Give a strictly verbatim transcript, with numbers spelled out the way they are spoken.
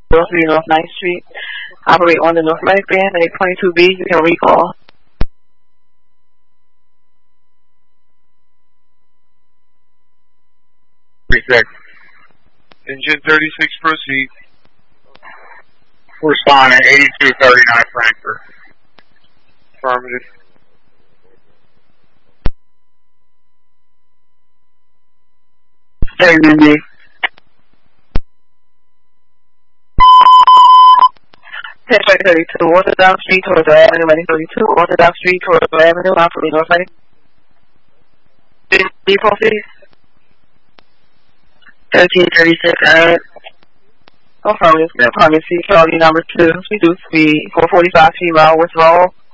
three North ninth Street. Operate on the North Medic band at eight twenty-two B. You can recall. thirty-six. Engine thirty-six, proceed. Responding eighty-two thirty-nine Frankfurt. Affirmative. thirty-nine B. Headway thirty-two, Orthodox Street towards the Avenue, Reading thirty-two, Orthodox Street towards the Avenue, operate North Reading. Depot, please. thirteen thirty-six, alright. Affirmative, apartment C, Charlie number two, reduce speed, four forty-five T mile, withdrawal.